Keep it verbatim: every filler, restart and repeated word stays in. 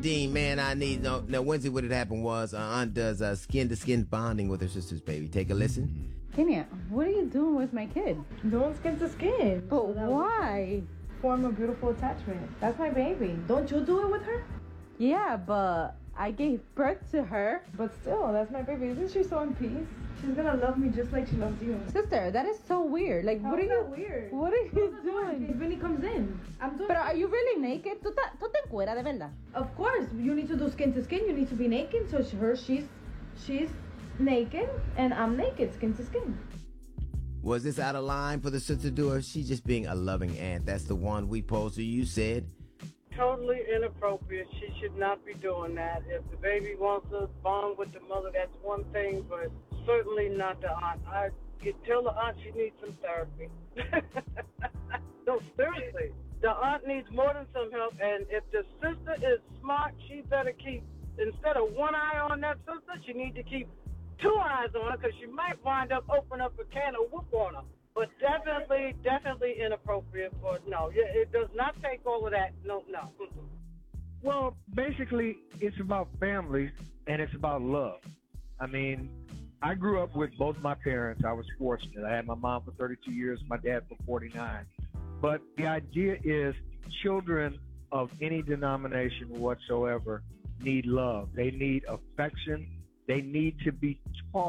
Dean, man, I need no. Now, Wednesday, what had happened was uh, Aunt does uh, skin-to-skin bonding with her sister's baby. Take a listen. Kenya, what are you doing with my kid? Doing skin to skin. But So that we why? can Form a beautiful attachment. That's my baby. Don't you do it with her? Yeah, but I gave birth to her. But still, that's my baby. Isn't she so in peace? She's gonna love me just like she loves you. Sister, that is so weird. Like, How what are is you? that weird? What are you Close the door in doing? case Vinny comes in. I'm doing. Pero are you really naked? ¿Tú, ta- tú te encueras de verdad? Of course, you need to do skin to skin. You need to be naked. So she- her, she's, she's naked, and I'm naked, skin to skin. Was this out of line for the sister to do, or she just being a loving aunt? That's the one we posed to you said. Totally inappropriate. She should not be doing that. If the baby wants to bond with the mother, that's one thing, but certainly not the aunt. I could tell the aunt she needs some therapy. No, seriously. The aunt needs more than some help, and if the sister is smart, she better keep, instead of one eye on that sister, she needs to keep two eyes on her, because she might wind up opening up a can of whoop on her. But definitely, definitely inappropriate. But no, it does not take all of that. No, no. Mm-mm. Well, basically, it's about family and it's about love. I mean, I grew up with both my parents. I was fortunate. I had my mom for thirty-two years, my dad for forty-nine. But the idea is children of any denomination whatsoever need love. They need affection. They need to be taught